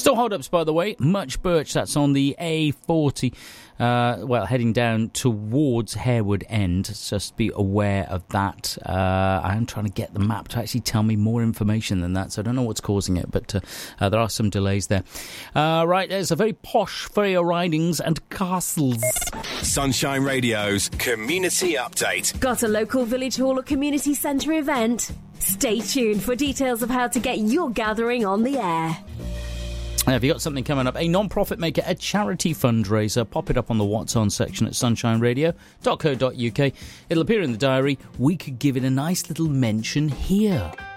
Still hold-ups, by the way. Much Birch, that's on the A40. Heading down towards Harewood End. Just be aware of that. I am trying to get the map to actually tell me more information than that, so I don't know what's causing it, but there are some delays there. Right, there's a very posh Freya Ridings and Castles. Sunshine Radio's Community Update. Got a local village hall or community centre event? Stay tuned for details of how to get your gathering on the air. Have you got something coming up? A non-profit maker, a charity fundraiser. Pop it up on the What's On section at sunshineradio.co.uk. It'll appear in the diary. We could give it a nice little mention here.